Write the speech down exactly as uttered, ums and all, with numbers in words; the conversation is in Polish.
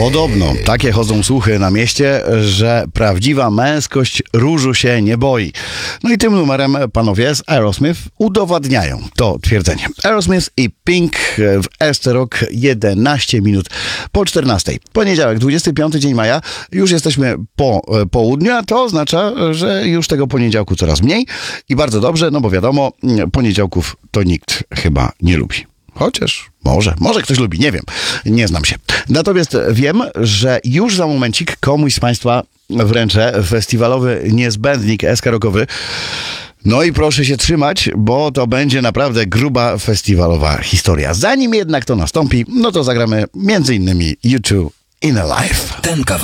Podobno takie chodzą słuchy na mieście, że prawdziwa męskość różu się nie boi. No i tym numerem panowie z Aerosmith udowadniają to twierdzenie. Aerosmith i Pink w Erste Rock jedenaście minut po czternastej. Poniedziałek, dwudziesty piąty dzień maja. Już jesteśmy po południu, a to oznacza, że już tego poniedziałku coraz mniej i bardzo dobrze, no bo wiadomo, poniedziałków to nikt chyba nie lubi. Chociaż może, może ktoś lubi, nie wiem, nie znam się. Natomiast wiem, że już za momencik komuś z Państwa wręczę festiwalowy niezbędnik eskarokowy. No i proszę się trzymać, bo to będzie naprawdę gruba festiwalowa historia. Zanim jednak to nastąpi, no to zagramy między innymi U two In A Life. Ten